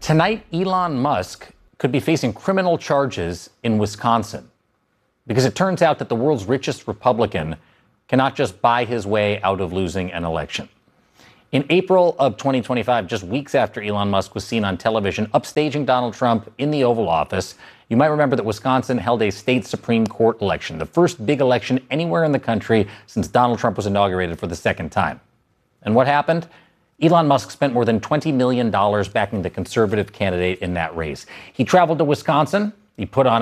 Tonight, Elon Musk could be facing criminal charges in Wisconsin because it turns out that the world's richest Republican cannot just buy his way out of losing an election. In April of 2025, just weeks after Elon Musk was seen on television upstaging Donald Trump in the Oval Office, you might remember that Wisconsin held a state Supreme Court election, the first big election anywhere in the country since Donald Trump was inaugurated for the second time. And what happened? Elon Musk spent more than $20 million backing the conservative candidate in that race. He traveled to Wisconsin. He put on